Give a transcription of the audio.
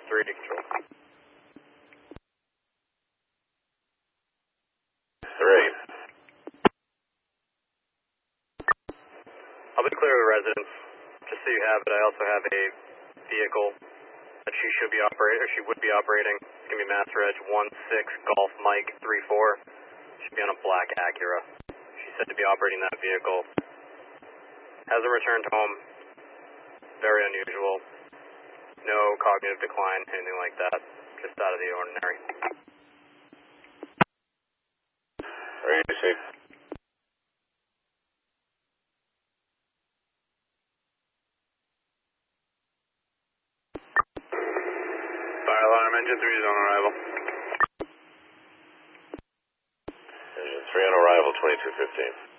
3 to control. 3. I'll be clear of the residence. Just so you have it, I also have a vehicle that she should be operating, or she would be operating. It's going to be Master Edge 16 Golf Mike 34. Should be on a black Acura. She's said to be operating that vehicle. Hasn't returned home. Very unusual. No cognitive decline, anything like that. Just out of the ordinary. Ready to see. Fire alarm, engine 3 is on arrival. Engine 3 on arrival, 2215.